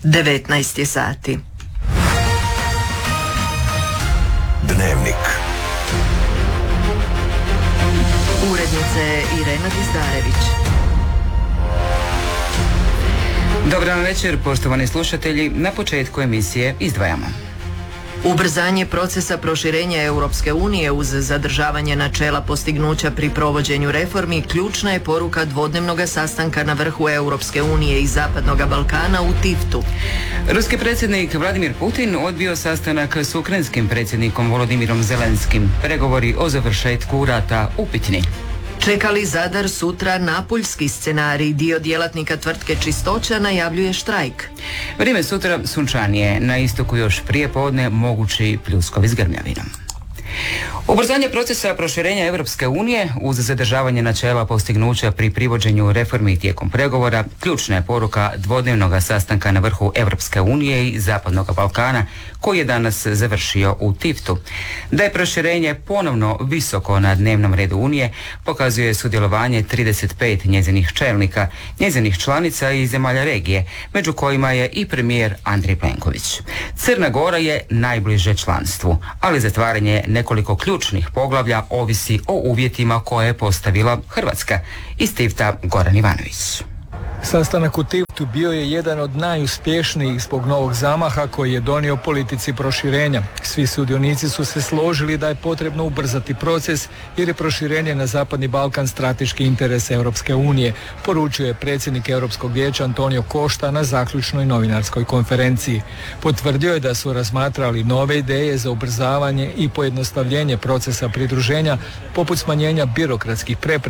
19 je sati. Dnevnik. Urednica je Irena Dizdarević. Dobar dan večer, poštovani slušatelji. Na početku emisije izdvajamo. Ubrzanje procesa proširenja Europske unije uz zadržavanje načela postignuća pri provođenju reformi ključna je poruka dvodnevnog sastanka na vrhu Europske unije i Zapadnog Balkana u Tiftu. Ruski predsjednik Vladimir Putin odbio sastanak s ukrajinskim predsjednikom Volodimirom Zelenskim. Pregovori o završetku rata upitni. Čeka li Zadar sutra napuljski scenarij? Dio djelatnika tvrtke Čistoća najavljuje štrajk. Vrijeme sutra sunčanije, na istoku još prije podne mogući pljuskovi s grmljavinom. Ubrzanje procesa proširenja Europske unije uz zadržavanje načela postignuća pri privođenju reformi tijekom pregovora ključna je poruka dvodnevnog sastanka na vrhu Europske unije i Zapadnog Balkana koji je danas završio u Tiftu. Da je proširenje ponovno visoko na dnevnom redu Unije pokazuje sudjelovanje 35 njezinih čelnika, njezinih članica i zemalja regije, među kojima je i premijer Andrej Plenković. Crna Gora je najbliže članstvu, ali zatvaranje nekoliko ključnih poglavlja ovisi o uvjetima koje je postavila Hrvatska. Iz Tifta Goran Ivanović. Sastanak u Tiftu bio je jedan od najuspješnijih zbog novog zamaha koji je donio politici proširenja. Svi sudionici su se složili da je potrebno ubrzati proces jer je proširenje na Zapadni Balkan strateški interes Europske unije, poručio je predsjednik Europskog vijeća Antonio Costa na zaključnoj novinarskoj konferenciji. Potvrdio je da su razmatrali nove ideje za ubrzavanje i pojednostavljenje procesa pridruženja, poput smanjenja birokratskih prepreka